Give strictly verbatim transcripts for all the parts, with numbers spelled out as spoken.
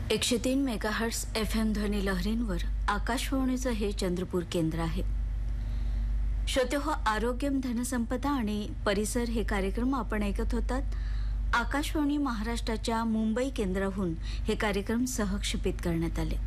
एकशे तीन megahertz F M ध्वनी लहरींवर आकाशवाणीचं हे चंद्रपूर केंद्र आहे. श्रोते हो, आरोग्यम धनसंपदा आणि परिसर हे कार्यक्रम आपण ऐकत होतात. आकाशवाणी महाराष्ट्राच्या मुंबई केंद्राहून हे कार्यक्रम सहक्षेपित करण्यात आले.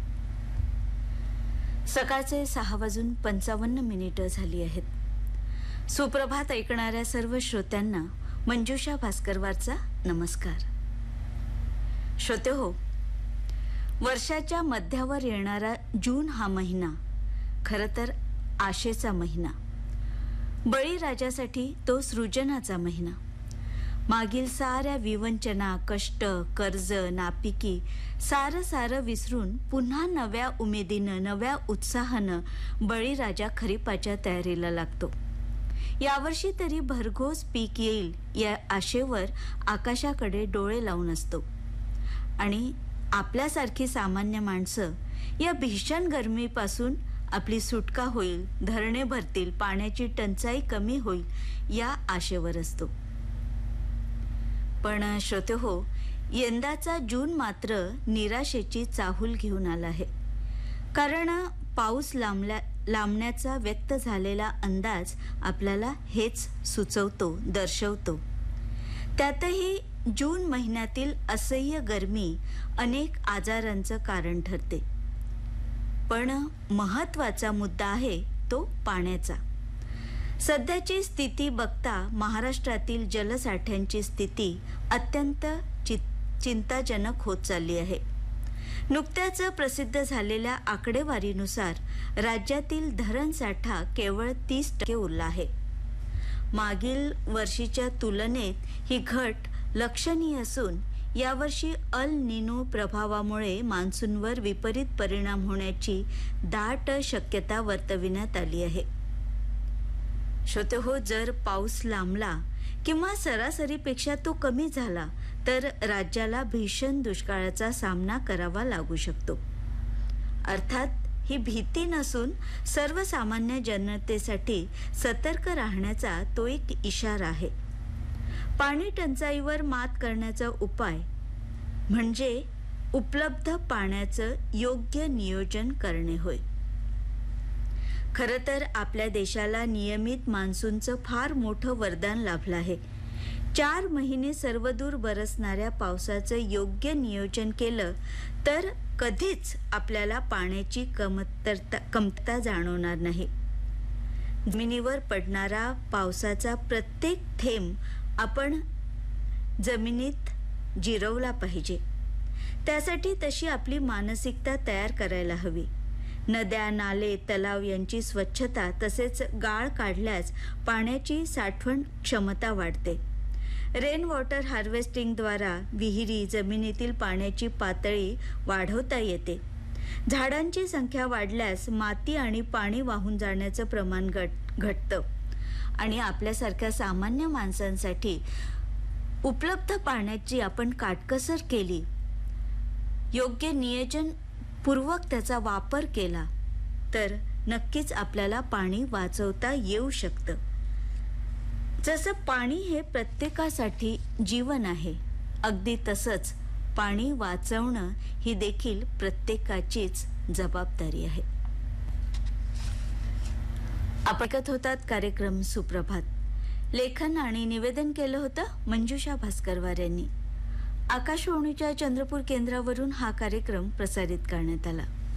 सकाळचे सहा वाजून पंचावन्न मिनिटं झाली आहेत. सुप्रभात ऐकणाऱ्या सर्व श्रोत्यांना मंजुषा भास्करवारचा नमस्कार. श्रोते हो, वर्षाच्या मध्यावर येणारा जून हा महिना खरं तर आशेचा महिना. बळीराजासाठी तो सृजनाचा महिना. मागील साऱ्या विवंचना, कष्ट, कर्ज, नापिकी सारं सारं विसरून पुन्हा नव्या उमेदीनं, नव्या उत्साहानं बळीराजा खरीपाच्या तयारीला लागतो. यावर्षी तरी भरघोस पीक येईल या आशेवर आकाशाकडे डोळे लावून असतो. आणि आपल्यासारखी सामान्य माणसं या भीषण गरमीपासून आपली सुटका होईल, धरणे भरतील, पाण्याची टंचाई कमी होईल या आशेवर असतो. पण श्रोते हो, यंदाचा जून मात्र निराशेची चाहूल घेऊन आला आहे. कारण पाऊस लांबल्या लांबण्याचा व्यक्त झालेला अंदाज आपल्याला हेच सुचवतो, दर्शवतो. त्यातही जून महिन्यातील असह्य गरमी अनेक आजारांचं कारण ठरते. पण महत्त्वाचा मुद्दा आहे तो पाण्याचा. सध्याची स्थिती बघता महाराष्ट्रातील जलसाठ्यांची स्थिती अत्यंत चिंताजनक होत चालली आहे. नुकत्याच प्रसिद्ध झालेल्या आकडेवारीनुसार राज्यातील धरणसाठा केवळ तीस टक्के उरला आहे. मागील वर्षीच्या तुलनेत ही घट लक्षणीय असून यावर्षी अल निनो प्रभावामुळे मान्सूनवर विपरीत परिणाम होण्याची दाट शक्यता वर्तविण्यात आली आहे. श्रोते हो, जर पाऊस लांबला किंवा सरासरीपेक्षा तो कमी झाला तर राज्याला भीषण दुष्काळाचा सामना करावा लागू शकतो. अर्थात ही भीती नसून सर्वसामान्य जनतेसाठी सतर्क राहण्याचा तो एक इशारा आहे. पाणी टंचाईवर मात करण्याचा उपाय म्हणजे उपलब्ध पाण्याचं योग्य नियोजन करणे होय. खरं तर आपल्या देशाला नियमित मान्सूनचं फार मोठं वरदान लाभलं आहे. चार महिने सर्वदूर बरसणाऱ्या पावसाचं योग्य नियोजन केलं तर कधीच आपल्याला पाण्याची कमतरता कमतरता जाणवणार नाही. जमिनीवर पडणारा पावसाचा प्रत्येक थेंब आपण जमिनीत जिरवला पाहिजे. त्यासाठी तशी आपली मानसिकता तयार करायला हवी. नद्या, नाले, तलाव यांची स्वच्छता तसेच गाळ काढल्यास पाण्याची साठवण क्षमता वाढते. रेन वॉटर हार्वेस्टिंगद्वारा विहिरी, जमिनीतील पाण्याची पातळी वाढवता येते. झाडांची संख्या वाढल्यास माती आणि पाणी वाहून जाण्याचं प्रमाण घट घटतं आणि आपल्यासारख्या सामान्य माणसांसाठी उपलब्ध पाण्याची आपण काटकसर केली, योग्य नियोजन पूर्वक त्याचा वापर केला तर नक्कीच आपल्याला पाणी वाचवता येऊ शकतं. जसं पाणी हे प्रत्येकासाठी जीवन आहे, अगदी तसंच पाणी वाचवणं ही देखील प्रत्येकाचीच जबाबदारी आहे. ऐकत होतात कार्यक्रम सुप्रभात. लेखन आणि निवेदन केलं होतं मंजुषा भास्करवार यांनी. आकाशवाणीच्या चंद्रपूर केंद्रावरून हा कार्यक्रम प्रसारित करण्यात आला.